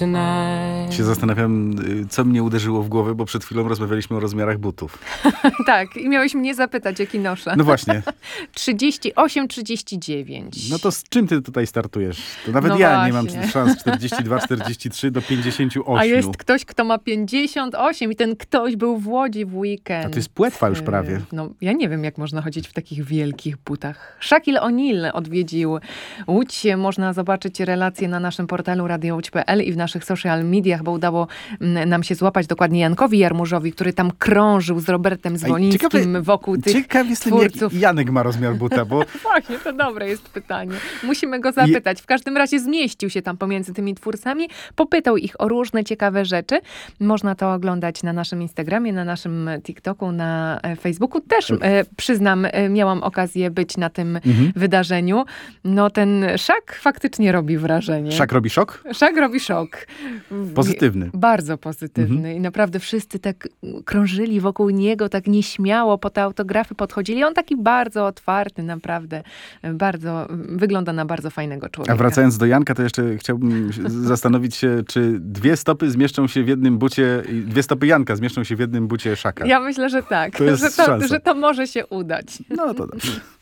Się zastanawiam, co mnie uderzyło w głowę, bo przed chwilą rozmawialiśmy o rozmiarach butów. Tak, i miałeś mnie zapytać, jaki noszę. No właśnie. 38, 39. No to z czym ty tutaj startujesz? To nawet No ja nie mam właśnie. szans 42, 43 do 58. A jest ktoś, kto ma 58 i ten ktoś był w Łodzi w weekend. A to jest płetwa już prawie. No, ja nie wiem, jak można chodzić w takich wielkich butach. Shaquille O'Neal odwiedził Łódź. Można zobaczyć relacje na naszym portalu radiołódź.pl i w naszych social mediach, bo udało nam się złapać dokładnie Jankowi Jarmużowi, który tam krążył z Robertem Zwolińskim wokół tych Ciekaw jestem, twórców. jak Janek ma rozmiar buta, bo Właśnie, to dobre jest pytanie. Musimy go zapytać. W każdym razie zmieścił się tam pomiędzy tymi twórcami, popytał ich o różne ciekawe rzeczy. Można to oglądać na naszym Instagramie, na naszym TikToku, na Facebooku. Też przyznam, miałam okazję być na tym wydarzeniu. No ten Shaq faktycznie robi wrażenie. Shaq robi szok? Shaq robi szok. Pozytywny. Bardzo pozytywny. I naprawdę wszyscy tak krążyli wokół niego, tak nieśmiało po te autografy podchodzili. On taki bardzo otwarty, naprawdę. Bardzo, wygląda na bardzo fajnego człowieka. A wracając do Janka, to jeszcze chciałbym zastanowić się, czy dwie stopy zmieszczą się w jednym bucie, dwie stopy Janka zmieszczą się w jednym bucie Shaqa. Ja myślę, że tak. To jest szansa. Że to może się udać. No to dobrze.